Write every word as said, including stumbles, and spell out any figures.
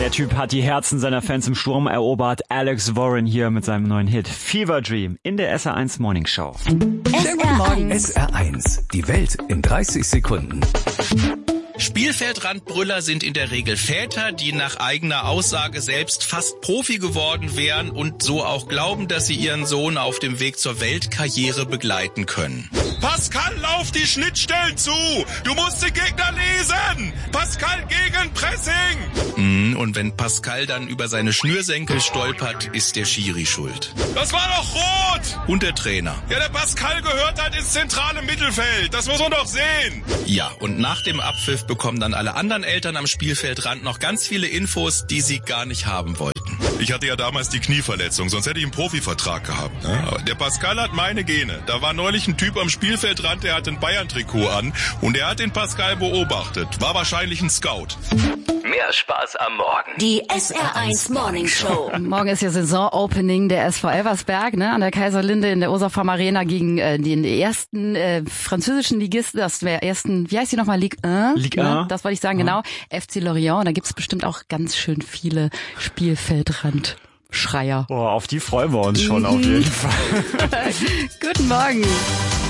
Der Typ hat die Herzen seiner Fans im Sturm erobert. Alex Warren hier mit seinem neuen Hit Fever Dream in der S R eins Morning Show. S R eins. S R eins. Die Welt in dreißig Sekunden. Spielfeldrandbrüller sind in der Regel Väter, die nach eigener Aussage selbst fast Profi geworden wären und so auch glauben, dass sie ihren Sohn auf dem Weg zur Weltkarriere begleiten können. Pascal, lauf die Schnittstellen zu! Du musst den Gegner lesen! Pascal gegen Pressing! Und wenn Pascal dann über seine Schnürsenkel stolpert, ist der Schiri schuld. Das war doch rot! Und der Trainer. Ja, der Pascal gehört halt ins zentrale Mittelfeld. Das muss man doch sehen. Ja, und nach dem Abpfiff bekommen dann alle anderen Eltern am Spielfeldrand noch ganz viele Infos, die sie gar nicht haben wollten. Ich hatte ja damals die Knieverletzung, sonst hätte ich einen Profivertrag gehabt. Ne? Der Pascal hat meine Gene. Da war neulich ein Typ am Spielfeldrand, der hat ein Bayern-Trikot an und er hat den Pascal beobachtet. War wahrscheinlich ein Scout. Mehr Spaß am Morgen. Die S R eins Morning Show. Morgen ist ja Saisonopening der S V Elversberg, ne, an der Kaiserlinde in der Ursafarm Arena gegen äh, den ersten äh, französischen Ligisten, das wäre ersten, wie heißt die nochmal, Ligue eins? Ligue ne? eins. Das wollte ich sagen, genau. F C Lorient, und da gibt's bestimmt auch ganz schön viele Spielfeldrandschreier. Boah, auf die freuen wir uns schon auf jeden Fall. Guten Morgen.